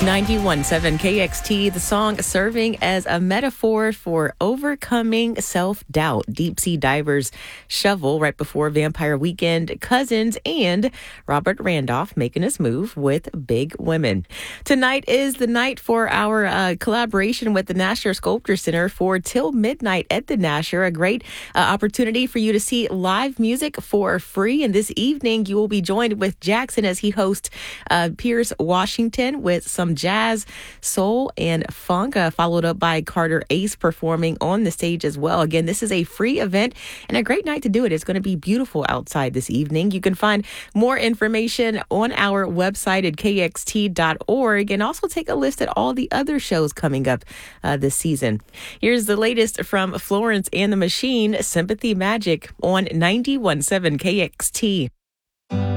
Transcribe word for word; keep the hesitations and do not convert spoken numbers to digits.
ninety-one point seven K X T, the song serving as a metaphor for overcoming self-doubt. Deep sea divers Shovel right before Vampire Weekend, Cousins, and Robert Randolph making his move with Big Women. Tonight is the night for our uh, collaboration with the Nasher Sculpture Center for Till Midnight at the Nasher, a great uh, opportunity for you to see live music for free. And this evening, you will be joined with Jackson as he hosts uh, Pierce Washington with some jazz, soul, and funk, uh, followed up by Carter Ace performing on the stage as well. Again, this is a free event and a great night to do it. It's going to be beautiful outside this evening. You can find more information on our website at K X T dot org and also take a list at all the other shows coming up uh, this season. Here's the latest from Florence and the Machine, Sympathy Magic on ninety-one point seven K X T.